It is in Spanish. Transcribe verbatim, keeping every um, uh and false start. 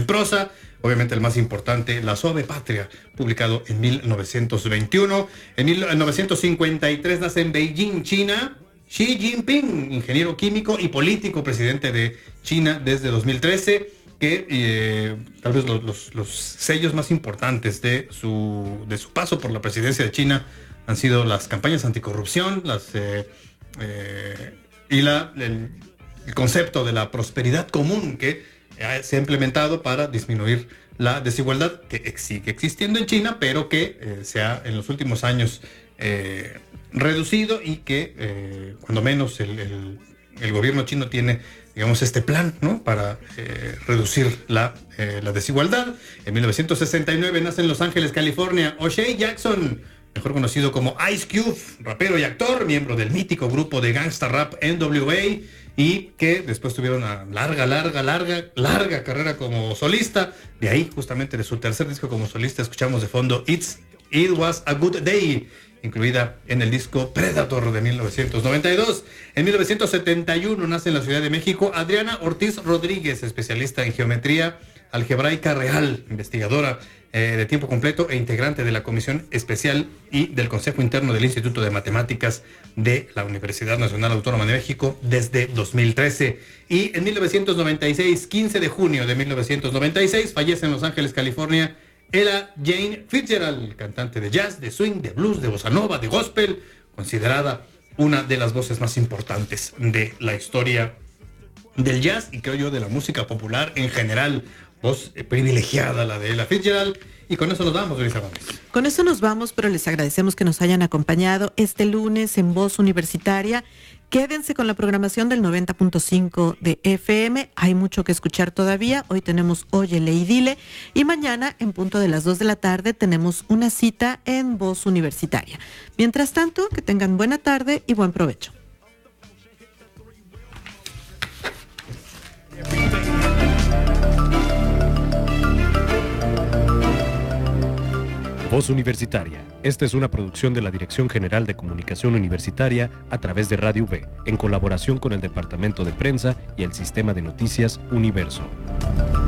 prosa. Obviamente el más importante, La Suave Patria, publicado en mil novecientos veintiuno. En mil novecientos cincuenta y tres nace en Beijing, China, Xi Jinping, ingeniero químico y político, presidente de China desde dos mil trece, que eh, tal vez los, los, los sellos más importantes de su, de su paso por la presidencia de China han sido las campañas anticorrupción, las, eh, eh, y la, el, el concepto de la prosperidad común que eh, se ha implementado para disminuir la desigualdad que sigue existiendo en China, pero que eh, se ha en los últimos años eh, reducido y que eh, cuando menos el, el, el gobierno chino tiene, digamos, este plan, ¿no?, para eh, reducir la, eh, la desigualdad. En mil novecientos sesenta y nueve nace en Los Ángeles, California, O'Shea Jackson, mejor conocido como Ice Cube, rapero y actor, miembro del mítico grupo de gangsta rap N W A, y que después tuvieron una larga, larga, larga, larga carrera como solista. De ahí, justamente de su tercer disco como solista, escuchamos de fondo It's, It Was a Good Day, incluida en el disco Predator de mil novecientos noventa y dos. En mil novecientos setenta y uno nace en la Ciudad de México Adriana Ortiz Rodríguez, especialista en geometría algebraica real, investigadora eh, de tiempo completo e integrante de la Comisión Especial y del Consejo Interno del Instituto de Matemáticas de la Universidad Nacional Autónoma de México desde dos mil trece. Y en mil novecientos noventa y seis, quince de junio de mil novecientos noventa y seis, fallece en Los Ángeles, California, Ella Jane Fitzgerald, cantante de jazz, de swing, de blues, de bossa nova, de gospel, considerada una de las voces más importantes de la historia del jazz y creo yo de la música popular en general. Voz privilegiada la de Ella Fitzgerald. Y con eso nos vamos, Luisa Gómez. Con eso nos vamos, pero les agradecemos que nos hayan acompañado este lunes en Voz Universitaria. Quédense con la programación del noventa punto cinco de F M. Hay mucho que escuchar todavía. Hoy tenemos Óyele y Dile. Y mañana, en punto de las dos de la tarde, tenemos una cita en Voz Universitaria. Mientras tanto, que tengan buena tarde y buen provecho. Voz Universitaria. Esta es una producción de la Dirección General de Comunicación Universitaria a través de Radio V, en colaboración con el Departamento de Prensa y el Sistema de Noticias Universo.